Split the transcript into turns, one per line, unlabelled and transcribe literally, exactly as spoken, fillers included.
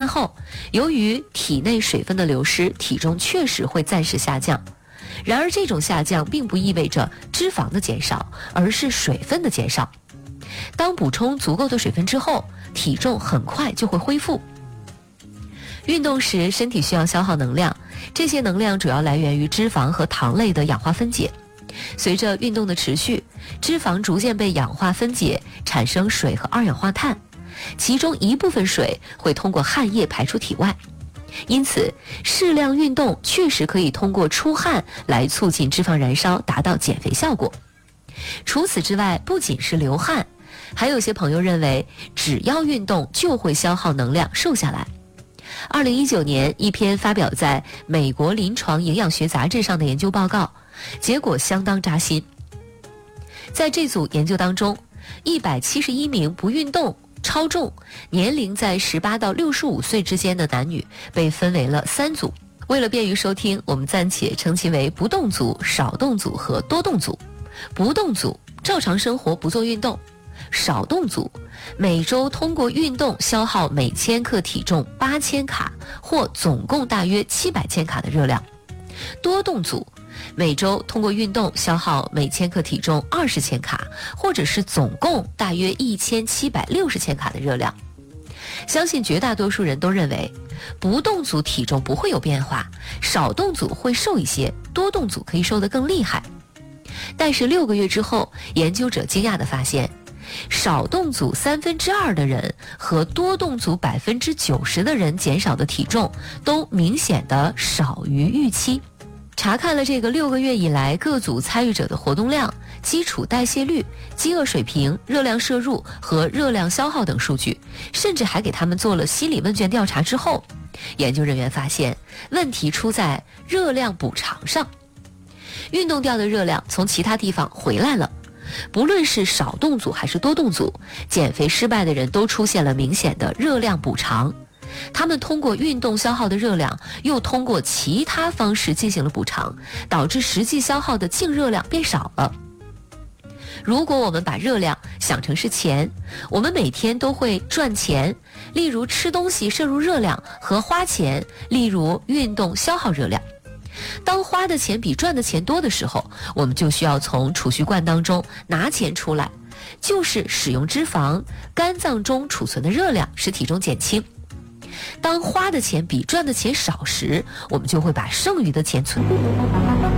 后，由于体内水分的流失，体重确实会暂时下降。然而这种下降并不意味着脂肪的减少，而是水分的减少。当补充足够的水分之后，体重很快就会恢复。运动时身体需要消耗能量，这些能量主要来源于脂肪和糖类的氧化分解。随着运动的持续，脂肪逐渐被氧化分解，产生水和二氧化碳，其中一部分水会通过汗液排出体外。因此，适量运动确实可以通过出汗来促进脂肪燃烧，达到减肥效果。除此之外，不仅是流汗，还有些朋友认为只要运动就会消耗能量瘦下来。二零一九年，一篇发表在美国临床营养学杂志上的研究报告，结果相当扎心。在这组研究当中，一百七十一名不运动、超重、年龄在十八到六十五岁之间的男女被分为了三组。为了便于收听，我们暂且称其为不动组、少动组和多动组。不动组照常生活，不做运动；少动组每周通过运动消耗每千克体重八千卡，或总共大约七百千卡的热量；多动组每周通过运动消耗每千克体重二十千卡，或者是总共大约一千七百六十千卡的热量。相信绝大多数人都认为，不动组体重不会有变化，少动组会瘦一些，多动组可以瘦得更厉害。但是六个月之后，研究者惊讶地发现，少动组三分之二的人和多动组百分之九十的人减少的体重都明显的少于预期。查看了这个六个月以来各组参与者的活动量、基础代谢率、饥饿水平、热量摄入和热量消耗等数据，甚至还给他们做了心理问卷调查之后，研究人员发现问题出在热量补偿上。运动掉的热量从其他地方回来了，不论是少动组还是多动组，减肥失败的人都出现了明显的热量补偿。他们通过运动消耗的热量，又通过其他方式进行了补偿，导致实际消耗的净热量变少了。如果我们把热量想成是钱，我们每天都会赚钱，例如吃东西摄入热量，和花钱，例如运动消耗热量。当花的钱比赚的钱多的时候，我们就需要从储蓄罐当中拿钱出来，就是使用脂肪、肝脏中储存的热量，使体重减轻。当花的钱比赚的钱少时，我们就会把剩余的钱存